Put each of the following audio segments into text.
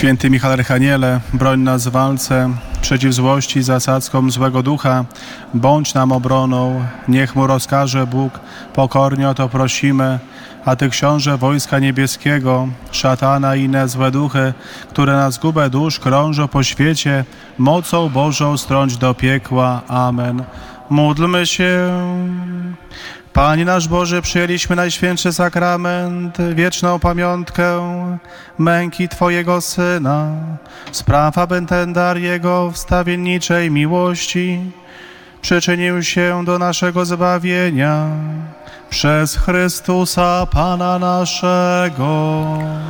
Święty Michał Archaniele, broń nas w walce przeciw złości i zasadzkom złego ducha. Bądź nam obroną, niech mu rozkaże Bóg, pokornie o to prosimy. A Ty, Książę wojska niebieskiego, szatana i inne złe duchy, które na zgubę dusz krążą po świecie, mocą Bożą strąć do piekła. Amen. Módlmy się. Panie nasz Boże, przyjęliśmy Najświętszy Sakrament, wieczną pamiątkę męki Twojego Syna. Spraw, aby ten dar Jego wstawienniczej miłości przyczynił się do naszego zbawienia przez Chrystusa Pana naszego.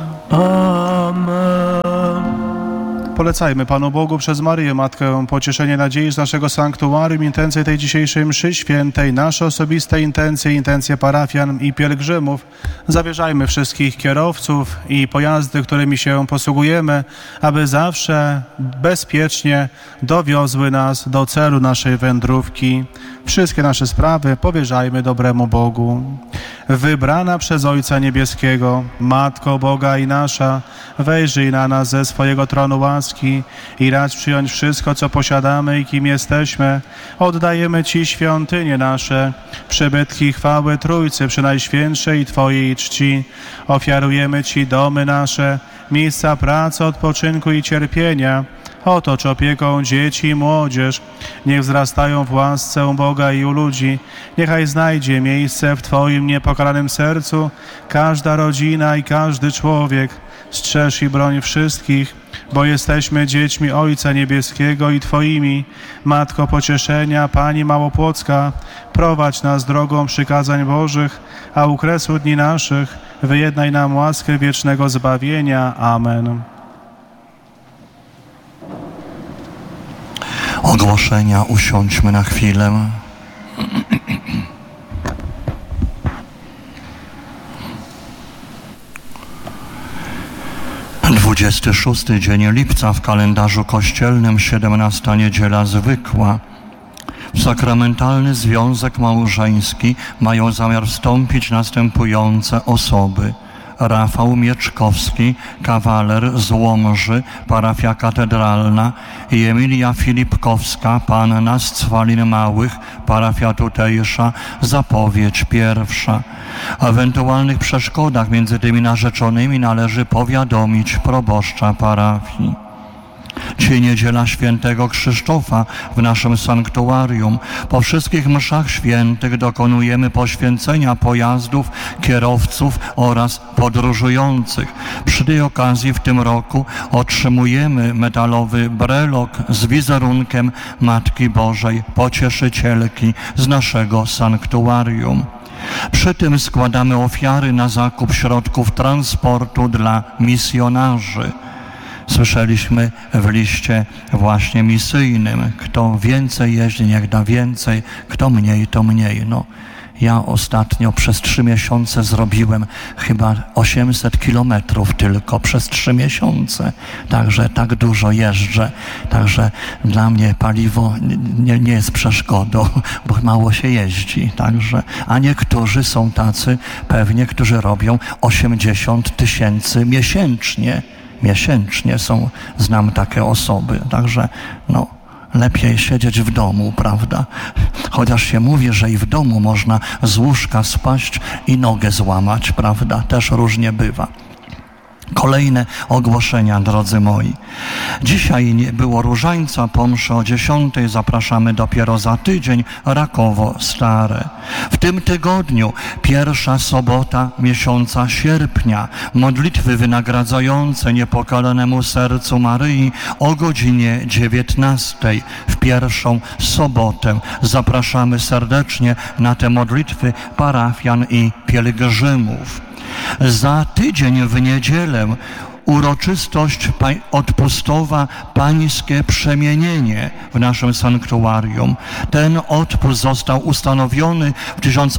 Amen. Polecajmy Panu Bogu przez Maryję, Matkę, pocieszenie nadziei z naszego sanktuarium, intencje tej dzisiejszej mszy świętej, nasze osobiste intencje, intencje parafian i pielgrzymów. Zawierzajmy wszystkich kierowców i pojazdy, którymi się posługujemy, aby zawsze bezpiecznie dowiozły nas do celu naszej wędrówki. Wszystkie nasze sprawy powierzajmy dobremu Bogu. Wybrana przez Ojca Niebieskiego, Matko Boga i nasza, wejrzyj na nas ze swojego tronu łaski i racz przyjąć wszystko, co posiadamy i kim jesteśmy. Oddajemy Ci świątynie nasze, przybytki chwały Trójcy Przenajświętszej Twojej czci. Ofiarujemy Ci domy nasze, miejsca pracy, odpoczynku i cierpienia. Otocz opieką dzieci i młodzież. Niech wzrastają w łasce u Boga i u ludzi. Niechaj znajdzie miejsce w Twoim niepokalanym sercu każda rodzina i każdy człowiek. Strzeż i broń wszystkich, bo jesteśmy dziećmi Ojca Niebieskiego i Twoimi. Matko pocieszenia, Pani Małopłocka, prowadź nas drogą przykazań Bożych, a u kresu dni naszych wyjednaj nam łaskę wiecznego zbawienia. Amen. Ogłoszenia, usiądźmy na chwilę. Dwudziesty 26 dzień lipca w kalendarzu kościelnym, 17 niedziela zwykła. W sakramentalny związek małżeński mają zamiar wstąpić następujące osoby: Rafał Mieczkowski, kawaler z Łomży, parafia katedralna, i Emilia Filipkowska, panna z Cwalin Małych, parafia tutejsza, zapowiedź pierwsza. O ewentualnych przeszkodach między tymi narzeczonymi należy powiadomić proboszcza parafii. Dziś niedziela świętego Krzysztofa w naszym sanktuarium. Po wszystkich mszach świętych dokonujemy poświęcenia pojazdów, kierowców oraz podróżujących. Przy tej okazji w tym roku otrzymujemy metalowy brelok z wizerunkiem Matki Bożej Pocieszycielki z naszego sanktuarium. Przy tym składamy ofiary na zakup środków transportu dla misjonarzy. Słyszeliśmy w liście właśnie misyjnym: kto więcej jeździ, niech da więcej, kto mniej, to mniej. No, ja ostatnio przez 3 miesiące zrobiłem chyba 800 kilometrów tylko przez 3 miesiące. Także tak dużo jeżdżę. Także dla mnie paliwo nie jest przeszkodą, bo mało się jeździ. Także, a niektórzy są tacy pewnie, którzy robią 80 000 miesięcznie. Miesięcznie znam takie osoby, także no, lepiej siedzieć w domu, prawda? Chociaż się mówi, że i w domu można z łóżka spaść i nogę złamać, prawda? Też różnie bywa. Kolejne ogłoszenia, drodzy moi. Dzisiaj nie było różańca, po mszy o 10 zapraszamy dopiero za tydzień, Rakowo Stare. W tym tygodniu, pierwsza sobota miesiąca sierpnia, modlitwy wynagradzające niepokalanemu sercu Maryi o godzinie 19 w pierwszą sobotę. Zapraszamy serdecznie na te modlitwy parafian i pielgrzymów. Za tydzień w niedzielę uroczystość odpustowa Pańskie Przemienienie w naszym sanktuarium. Ten odpust został ustanowiony w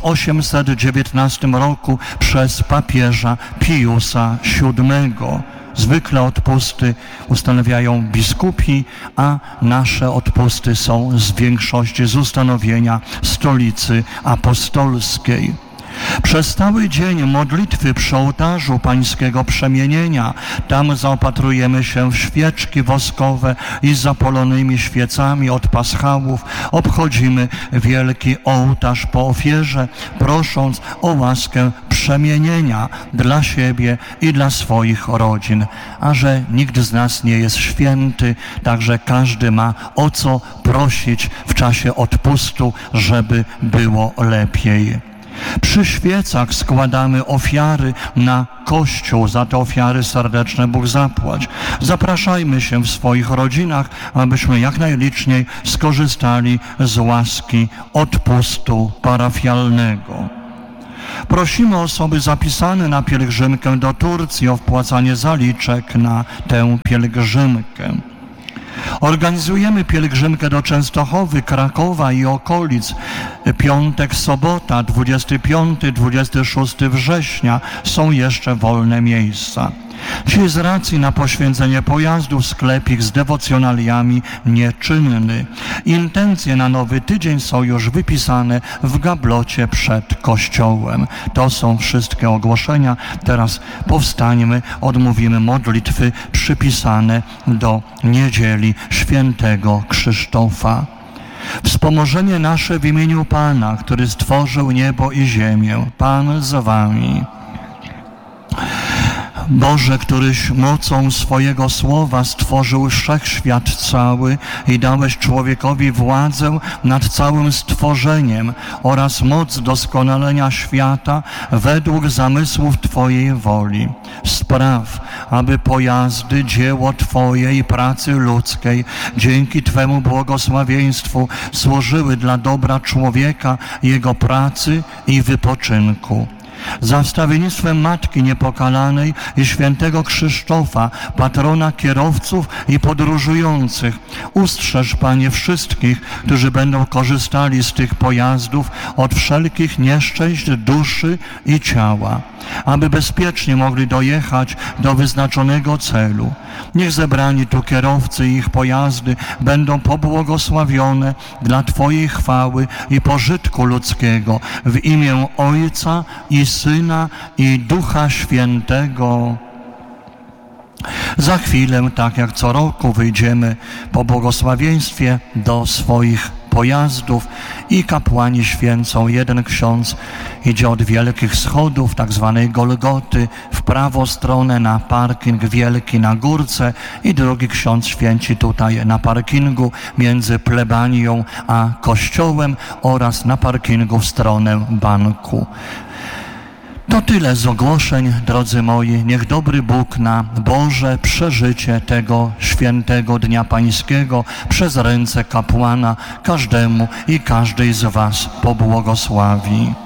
1819 roku przez papieża Piusa VII. Zwykle odpusty ustanawiają biskupi, a nasze odpusty są z większości z ustanowienia Stolicy Apostolskiej. Przez cały dzień modlitwy przy ołtarzu Pańskiego Przemienienia, tam zaopatrujemy się w świeczki woskowe i z zapalonymi świecami od paschałów obchodzimy wielki ołtarz po ofierze, prosząc o łaskę przemienienia dla siebie i dla swoich rodzin. A że nikt z nas nie jest święty, także każdy ma o co prosić w czasie odpustu, żeby było lepiej. Przy świecach składamy ofiary na Kościół. Za te ofiary serdeczne Bóg zapłać. Zapraszajmy się w swoich rodzinach, abyśmy jak najliczniej skorzystali z łaski odpustu parafialnego. Prosimy osoby zapisane na pielgrzymkę do Turcji o wpłacanie zaliczek na tę pielgrzymkę. Organizujemy pielgrzymkę do Częstochowy, Krakowa i okolic. Piątek, sobota, 25-26 września są jeszcze wolne miejsca. Dziś z racji na poświęcenie pojazdów sklepik z dewocjonaliami nieczynny. Intencje na nowy tydzień są już wypisane w gablocie przed kościołem. To są wszystkie ogłoszenia. Teraz powstańmy, odmówimy modlitwy przypisane do niedzieli świętego Krzysztofa. Wspomożenie nasze w imieniu Pana, który stworzył niebo i ziemię. Pan z wami. Boże, któryś mocą swojego słowa stworzył wszechświat cały i dałeś człowiekowi władzę nad całym stworzeniem oraz moc doskonalenia świata według zamysłów Twojej woli. Spraw, aby pojazdy, dzieło Twojej pracy ludzkiej dzięki Twemu błogosławieństwu służyły dla dobra człowieka, jego pracy i wypoczynku. Za wstawiennictwem Matki Niepokalanej i świętego Krzysztofa, patrona kierowców i podróżujących, ustrzeż, Panie, wszystkich, którzy będą korzystali z tych pojazdów od wszelkich nieszczęść duszy i ciała, aby bezpiecznie mogli dojechać do wyznaczonego celu. Niech zebrani tu kierowcy i ich pojazdy będą pobłogosławione dla Twojej chwały i pożytku ludzkiego w imię Ojca i Syna i Ducha Świętego. Za chwilę, tak jak co roku, wyjdziemy po błogosławieństwie do swoich pojazdów i kapłani święcą. Jeden ksiądz idzie od wielkich schodów, tak zwanej Golgoty, w prawą stronę na parking wielki na górce i drugi ksiądz święci tutaj na parkingu między plebanią a kościołem oraz na parkingu w stronę banku. To tyle z ogłoszeń, drodzy moi. Niech dobry Bóg na Boże przeżycie tego świętego Dnia Pańskiego przez ręce kapłana każdemu i każdej z was pobłogosławi.